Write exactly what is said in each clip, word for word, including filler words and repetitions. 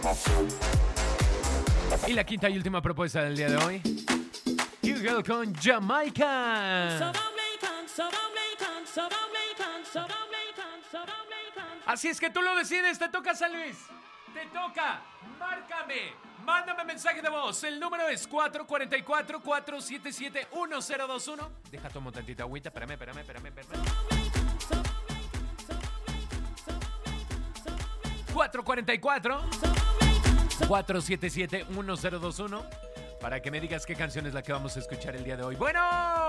Y la quinta y última propuesta del día de hoy. Hugo con Jamaica. Así es que tú lo decides, te toca San Luis. Te toca, márcame, mándame mensaje de voz. El número es cuatro cuatro cuatro, cuatro siete siete, uno cero dos uno. Deja tomar tantita agüita, espérame, espérame, espérame, espérame. cuatro cuatro cuatro, cuatro siete siete, uno cero dos uno para que me digas qué canción es la que vamos a escuchar el día de hoy. ¡Bueno!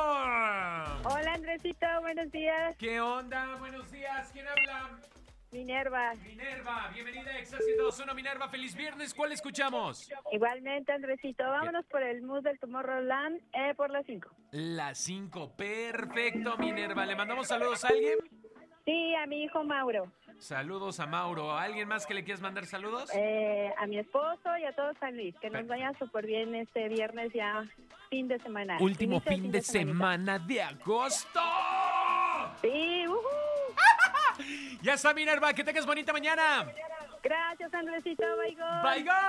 Hola, Andresito, buenos días. ¿Qué onda? Buenos días. ¿Quién habla? Minerva. Minerva, bienvenida a Exa ciento dos punto uno. Minerva, feliz viernes. ¿Cuál escuchamos? Igualmente, Andresito, vámonos por el mood del Tomorrowland eh, por las cinco. La cinco, perfecto, Minerva. ¿Le mandamos saludos a alguien? Sí, a mi hijo Mauro. Saludos a Mauro. ¿A alguien más que le quieras mandar saludos? Eh, a mi esposo y a todo San Luis. Que nos vaya súper bien este viernes ya, fin de semana. Último Inicia fin de, de semana de agosto. Sí, uh-huh. Ya está, Minerva, que tengas bonita mañana. Gracias, Andresito, Baigón.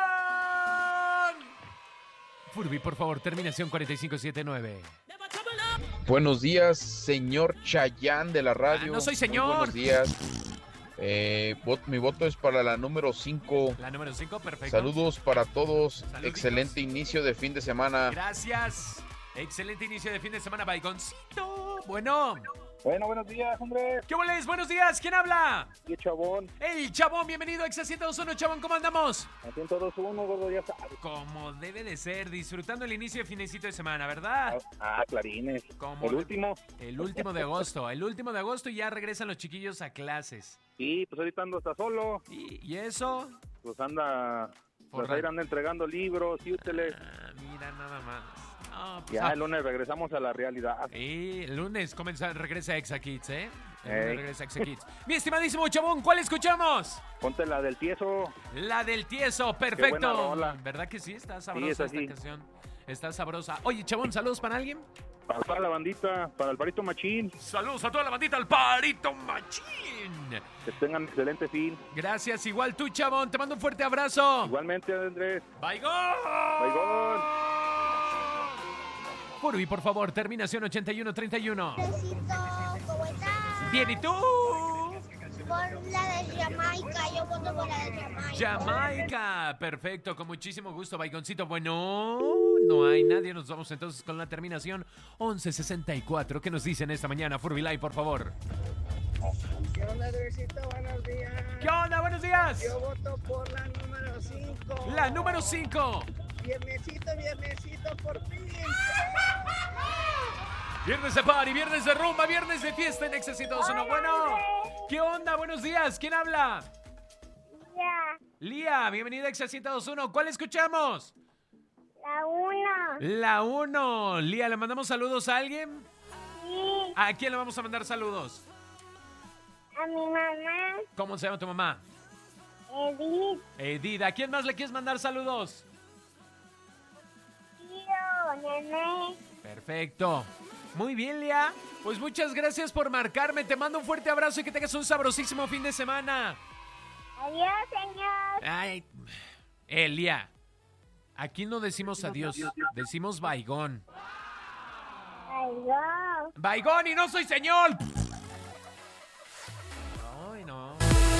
Baigón. Furby, por favor, terminación cuatro cinco siete nueve. Buenos días, señor Chayán de la radio. Ah, no soy señor. Muy buenos días. Eh, vot, mi voto es para la número cinco. La número cinco, perfecto. Saludos para todos. Saluditos. Excelente inicio de fin de semana. Gracias. Excelente inicio de fin de semana, Baigoncito. Bueno. Bueno, buenos días, hombre. ¿Qué boles? Buenos días. ¿Quién habla? Y Chabón. El Chabón, bienvenido a Exa ciento dos punto uno. Chabón, ¿cómo andamos? A ciento dos punto uno, gordo, ya sabes. Como debe de ser, disfrutando el inicio de finecito de semana, ¿verdad? Ah, clarines. Como el de, último. El último de agosto. El último de agosto y ya regresan los chiquillos a clases. Sí, pues ahorita ando hasta solo. ¿Y, y eso? Pues anda... Por pues ahí anda entregando libros y útiles. Ah, mira, nada más. No, pues, ya ah. el lunes regresamos a la realidad. Sí, el lunes comienza, regresa Exa Kids, ¿eh? El Hey. lunes regresa Exa Kids. Mi estimadísimo Chabón, ¿cuál escuchamos? Ponte la del tieso. La del tieso, perfecto. Qué buena rola. ¿Verdad que sí? Está sabrosa Sí, es esta así. canción. Está sabrosa. Oye, Chabón, ¿saludos para alguien? Para toda la bandita, para el Parito Machín. Saludos a toda la bandita, al Parito Machín. Que tengan excelente fin. Gracias, igual tú, Chabón. Te mando un fuerte abrazo. Igualmente, Andrés. ¡Baigón! Baigón. Furby, por favor, terminación ochenta y uno treinta y uno. ¿Cómo estás? Bien, ¿y tú? Por la de Jamaica, yo voto por la de Jamaica. Jamaica, perfecto, con muchísimo gusto, Baigoncito. Bueno, no hay nadie, nos vamos entonces con la terminación once sesenta y cuatro. ¿Qué nos dicen esta mañana? Furby Live, por favor. ¿Qué onda, Andresito? Buenos días. ¿Qué onda? Buenos días. Yo voto por la número cinco. La número cinco. Viernesito, viernesito, por fin. Viernes de party, viernes de rumba, viernes de fiesta en Exa ciento dos punto uno. Bueno, ¿qué onda? Buenos días. ¿Quién habla? Ya, Lía, bienvenida a Exa ciento dos punto uno. ¿Cuál escuchamos? la uno. La uno. Lía, ¿le mandamos saludos a alguien? Sí, ¿A quién le vamos a mandar saludos? a mi mamá, ¿Cómo se llama tu mamá? Edith, Edith. ¿A quién más le quieres mandar saludos? tío, Nené. Perfecto. Muy bien, Lía. Pues muchas gracias por marcarme. Te mando un fuerte abrazo y que tengas un sabrosísimo fin de semana. Adiós, señor. Ay, eh, Lía. Aquí no decimos adiós, decimos baigón. Adiós. ¡Baigón y no soy señor! Ay, no.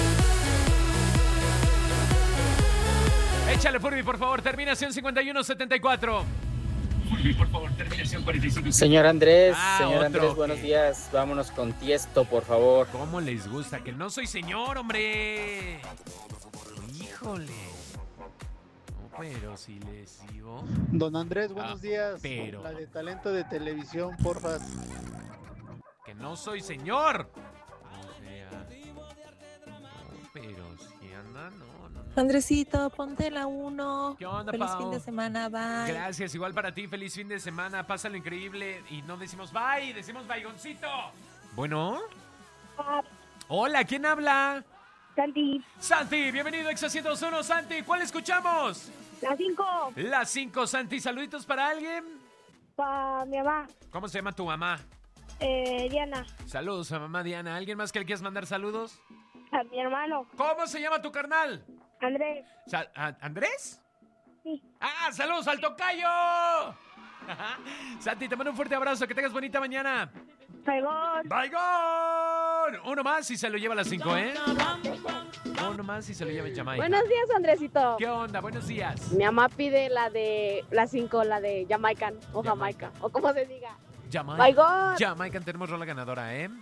Échale, Furby, por favor. Terminación cincuenta y uno setenta y cuatro. Furby, por favor. Terminación cuarenta y cinco. Señor Andrés, Ah, señor otro. Andrés, buenos días. Vámonos con Tiesto, por favor. ¿Cómo les gusta? Que no soy señor, hombre. Híjole. No, pero si les digo... Don Andrés, buenos Ah, días. pero- La de talento de televisión, porfa. Que no soy señor. O sea... No, pero si anda, no, no, no. Andresito, ponte la uno. ¿Qué onda, Feliz Pau? fin de semana, bye. Gracias, igual para ti, feliz fin de semana, pásalo increíble y no decimos bye, decimos baigoncito. Bueno. Hola, ¿quién habla? Santi, Santi, bienvenido a Exa ciento dos punto uno, Santi, ¿cuál escuchamos? la cinco. La cinco, Santi, saluditos para alguien. Para mi mamá, ¿Cómo se llama tu mamá? eh, Diana. Saludos a mamá Diana, ¿alguien más que le quieras mandar saludos? A mi hermano, ¿Cómo se llama tu carnal? Andrés. Sa- ¿a- ¿Andrés? Sí. ¡Ah, saludos al tocayo! Santi, te mando un fuerte abrazo. Que tengas bonita mañana. Baigón. ¡Baigón! Uno más y se lo lleva a las cinco, ¿eh? Uno más y se lo lleva en Jamaica. Buenos días, Andresito. ¿Qué onda? Buenos días. Mi mamá pide la de las cinco, la de Jamaican o Jamaica. Jamaica, o como se diga. Jamaica. Baigón. Jamaica, tenemos rola ganadora, ¿eh?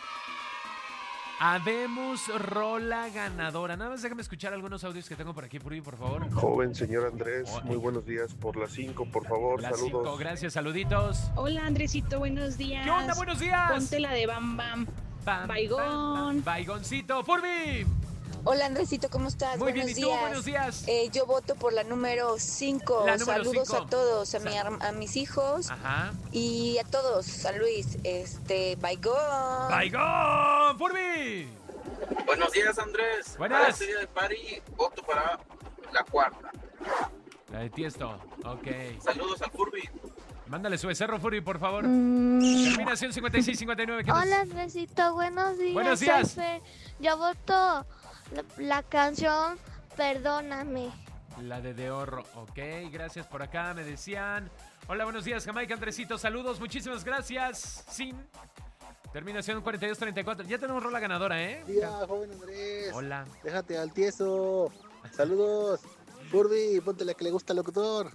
Habemos rola ganadora. Nada más déjame escuchar algunos audios que tengo por aquí, Puri, por favor. Joven señor Andrés, Hola. muy buenos días por las cinco, por favor, Las saludos. cinco, gracias, saluditos. Hola Andresito, buenos días. ¿Qué onda? Buenos días. Ponte la de Bam Bam. Bam, Baigón. bam, bam. Baigoncito, Furby. Hola Andresito, ¿cómo estás? Muy Buenos bien, ¿y tú? días. Buenos días. Eh, yo voto por la número cinco. La número Saludos cinco. a todos, a, Sa- mi, ar- a mis hijos Ajá. y a todos. San Luis, este, Baigón. Baigón, Furby. Buenos días, Andrés. Buenas. Para este día de party, voto para la cuarta. La de Tiesto, ok. Saludos al Furby. Mándale su becerro, Furby, por favor. Mm. Terminación cincuenta y seis cincuenta y nueve. ¿qué nos- Hola Andresito, buenos días. Buenos soy días. Fer. Yo voto la, la canción Perdóname. La de De Horro, ok. Gracias por acá, me decían. Hola, buenos días, Jamaica, Andresito. Saludos, muchísimas gracias. Sin. Terminación cuarenta y dos treinta y cuatro. Ya tenemos rola ganadora, ¿eh? Buen día, joven Andrés. Hola. Déjate al tieso. Saludos. Furby, ponte la que le gusta al locutor.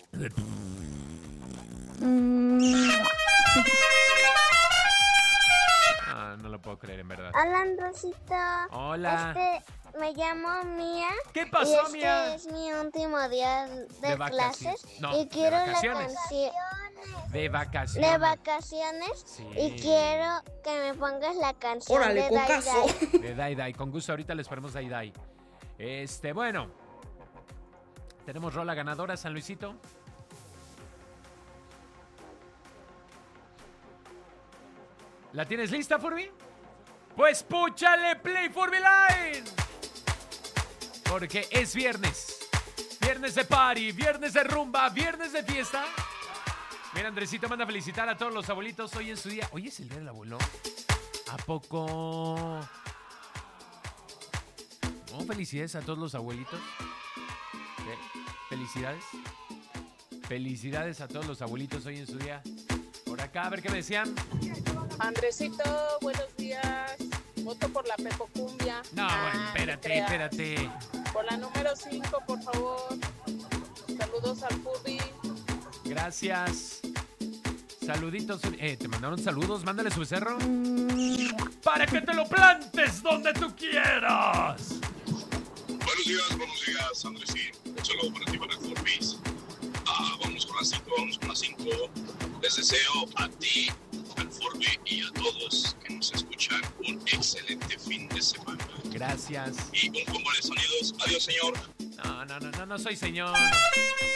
Ah, no lo puedo creer, en verdad. Hola, Andresito. Hola. Este, me llamo Mía. ¿Qué pasó, y este Mía? es mi último día de, De vacaciones. clases. No, y de quiero la vacaciones. canción De vacaciones. de vacaciones. Sí. Y quiero que me pongas la canción Órale, de con Dai caso. Dai. De Dai Dai. Con gusto, ahorita les ponemos Dai Dai. Este, bueno. Tenemos rola ganadora, San Luisito. ¿La tienes lista, Furby? Pues púchale play, Furby Line. Porque es viernes. Viernes de party, viernes de rumba, viernes de fiesta. Mira, Andresito manda a felicitar a todos los abuelitos hoy en su día. ¿Hoy es el día del abuelo? ¿A poco? Oh, felicidades a todos los abuelitos. ¿Sí? Felicidades. Felicidades a todos los abuelitos hoy en su día. Por acá, a ver qué me decían. Andresito, buenos días. Voto por la Pepocumbia. No, Ah, espérate, te creas. espérate. Por la número cinco, por favor. Saludos al Furby. Gracias. Saluditos. Eh, te mandaron saludos. Mándale su becerro. Para que te lo plantes donde tú quieras. Buenos días, buenos días, Andresito. Un saludo para ti, para el Forbis. Ah, vamos con las cinco, vamos con las cinco. Les deseo a ti, al Furby y a todos que nos escuchan un excelente fin de semana. Gracias. Y un combo de sonidos. Adiós, señor. No, no, no, no, no soy señor.